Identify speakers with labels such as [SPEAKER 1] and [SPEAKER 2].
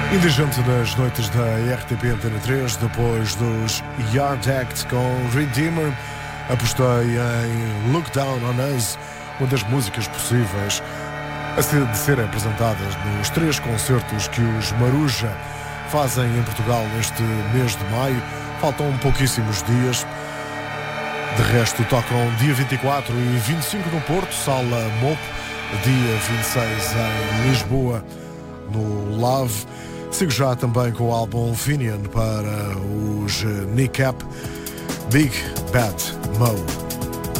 [SPEAKER 1] Indigente nas noites da RTP Antena 3, depois dos Yard Act com Redeemer, apostei em Look Down on Us, uma das músicas possíveis de serem apresentadas nos 3 concertos que os Maruja fazem em Portugal neste mês de maio. Faltam pouquíssimos dias. De resto, tocam dia 24 e 25 no Porto, Sala Mopo, dia 26 em Lisboa, no Love. Sigo já também com o álbum Finian para os Kneecap, Big Bad Mo.